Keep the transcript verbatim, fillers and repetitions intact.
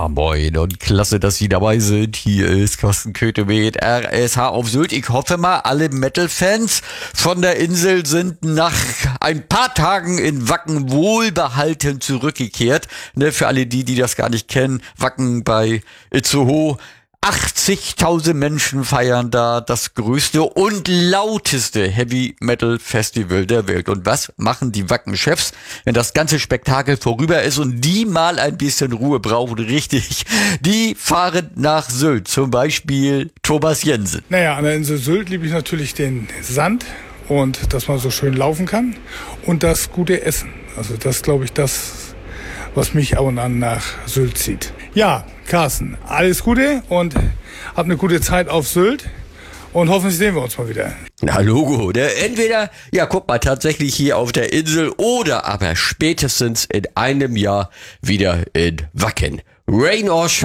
Ja, moin und klasse, dass Sie dabei sind. Hier ist Carsten Köthe mit R S H auf Sylt. Ich hoffe mal, alle Metal-Fans von der Insel sind nach ein paar Tagen in Wacken wohlbehalten zurückgekehrt. Ne, für alle die, die das gar nicht kennen, Wacken bei Itzehoe. achtzigtausend Menschen feiern da das größte und lauteste Heavy-Metal-Festival der Welt. Und was machen die Wacken-Chefs, wenn das ganze Spektakel vorüber ist und die mal ein bisschen Ruhe brauchen? Richtig, die fahren nach Sylt. Zum Beispiel Thomas Jensen. Naja, an der Insel Sylt liebe ich natürlich den Sand und dass man so schön laufen kann und das gute Essen. Also das glaube ich, das, was mich ab und an nach Sylt zieht. Ja, Carsten, alles Gute und hab eine gute Zeit auf Sylt und hoffentlich sehen wir uns mal wieder. Na Logo, ne? Entweder, ja guck mal, tatsächlich hier auf der Insel oder aber spätestens in einem Jahr wieder in Wacken. Rain or Shine.